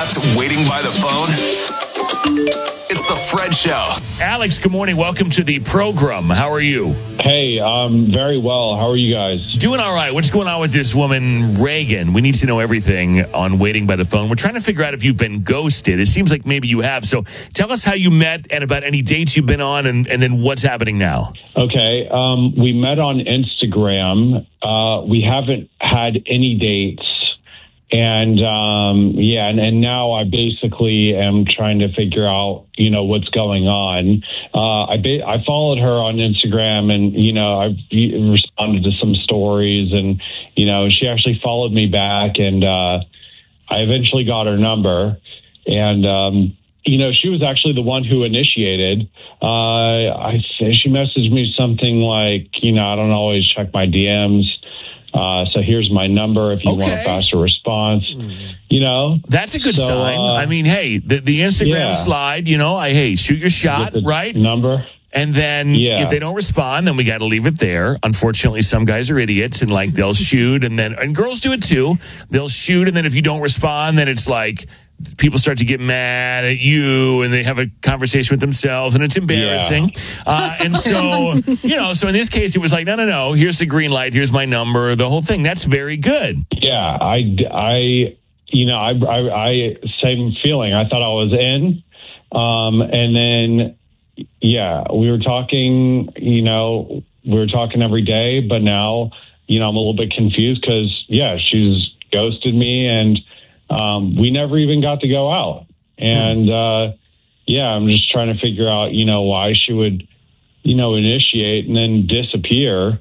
left waiting by the phone? It's the Fred Show. Alex, good morning. Welcome to the program. How are you? Hey, very well. How are you guys? Doing all right. What's going on with this woman, Reagan? We need to know everything on Waiting by the Phone. We're trying to figure out if you've been ghosted. It seems like maybe you have. So tell us how you met and about any dates you've been on and then what's happening now. Okay. We met on Instagram. We haven't had any dates. And, and now I basically am trying to figure out, what's going on. I followed her on Instagram and, I responded to some stories and, she actually followed me back and, I eventually got her number and, she was actually the one who initiated. She messaged me something like, I don't always check my DMs. So here's my number if you want a faster response. That's a good sign. I mean, hey, the Instagram slide, shoot your shot, right? Number. And then if they don't respond, then we got to leave it there. Unfortunately, some guys are idiots and they'll shoot and girls do it too. They'll shoot. And then if you don't respond, then it's like people start to get mad at you and they have a conversation with themselves and it's embarrassing. And so, so in this case, it was like, no, here's the green light. Here's my number, the whole thing. That's very good. Yeah. I same feeling. I thought I was in. And then, we were talking, every day, but now, I'm a little bit confused because, she's ghosted me and, we never even got to go out. And, I'm just trying to figure out, why she would, initiate and then disappear.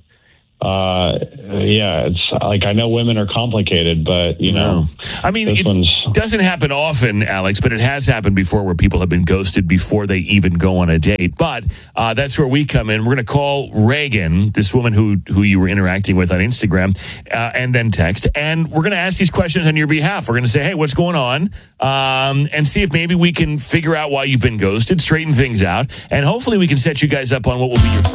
It's like, I know women are complicated, but, I mean, it doesn't happen often, Alex, but it has happened before where people have been ghosted before they even go on a date. But that's where we come in. We're going to call Reagan, this woman who you were interacting with on Instagram, and then text. And we're going to ask these questions on your behalf. We're going to say, hey, what's going on? And see if maybe we can figure out why you've been ghosted, straighten things out, and hopefully we can set you guys up on what will be your